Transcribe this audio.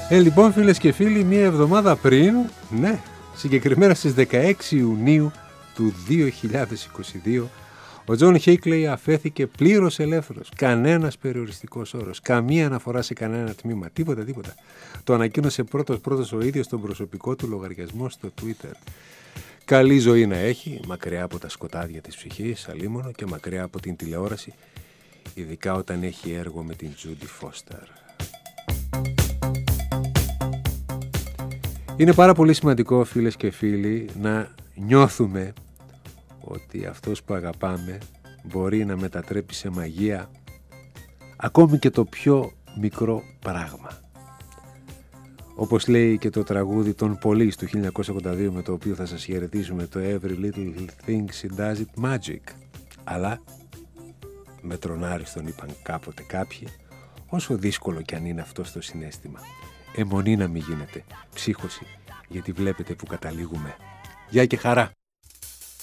Λοιπόν, φίλες και φίλοι, μία εβδομάδα πριν, ναι, συγκεκριμένα στις 16 Ιουνίου του 2022, ο Τζον Χίκλεϊ αφέθηκε πλήρως ελεύθερος. Κανένας περιοριστικός όρος, καμία αναφορά σε κανένα τμήμα, τίποτα. Το ανακοίνωσε πρώτος ο ίδιος στον προσωπικό του λογαριασμό στο Twitter. Καλή ζωή να έχει, μακριά από τα σκοτάδια της ψυχής, αλίμονο, και μακριά από την τηλεόραση, ειδικά όταν έχει έργο με την Τζούντι Φώστερ. Είναι πάρα πολύ σημαντικό, φίλες και φίλοι, να νιώθουμε ότι αυτός που αγαπάμε μπορεί να μετατρέπει σε μαγεία ακόμη και το πιο μικρό πράγμα. Όπως λέει και το τραγούδι των Police του 1982, με το οποίο θα σας χαιρετήσουμε, το Every Little Thing She Does It Magic. Αλλά με τρονάριστον είπαν κάποτε κάποιοι, όσο δύσκολο κι αν είναι αυτό στο συναίσθημα, αιμονή να μην γίνεται, ψύχωση, γιατί βλέπετε που καταλήγουμε. Γεια και χαρά!